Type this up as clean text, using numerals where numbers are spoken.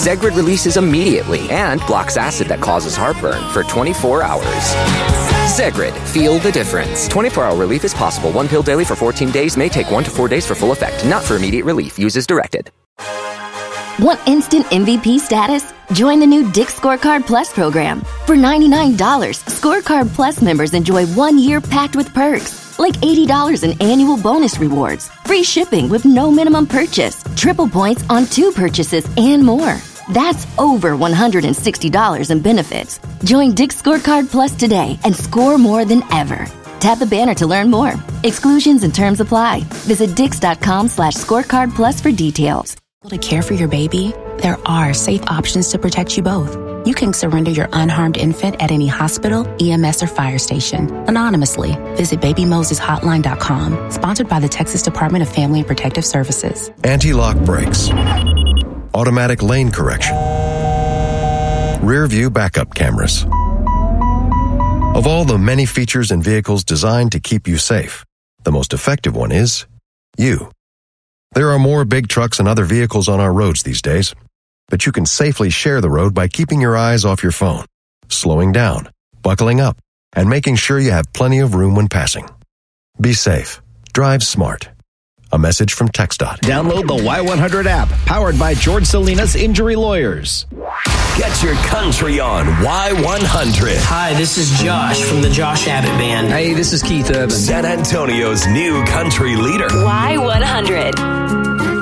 Zegrid releases immediately and blocks acid that causes heartburn for 24 hours. Zegrid, feel the difference. 24-hour relief is possible. One pill daily for 14 days may take 1 to 4 days for full effect. Not for immediate relief. Use as directed. Want instant MVP status? Join the new Dick's Scorecard Plus program. For $99, Scorecard Plus members enjoy 1 year packed with perks, like $80 in annual bonus rewards, free shipping with no minimum purchase, triple points on 2 purchases, and more. That's over $160 in benefits. Join Dick's Scorecard Plus today and score more than ever. Tap the banner to learn more. Exclusions and terms apply. Visit dix.com/scorecard plus for details. To care for your baby, there are safe options to protect you both. You can surrender your unharmed infant at any hospital, EMS, or fire station anonymously. Visit BabyMosesHotline.com. Sponsored by the Texas Department of Family and Protective Services. Anti-lock brakes. Automatic lane correction. Rear view backup cameras. Of all the many features in vehicles designed to keep you safe, the most effective one is you. There are more big trucks and other vehicles on our roads these days, but you can safely share the road by keeping your eyes off your phone, slowing down, buckling up, and making sure you have plenty of room when passing. Be safe. Drive smart. A message from TxDOT. Download the Y100 app, powered by George Salinas Injury Lawyers. Get your country on Y100. Hi, this is Josh from the Josh Abbott Band. Hey, this is Keith Urban. San Antonio's new country leader. Y100.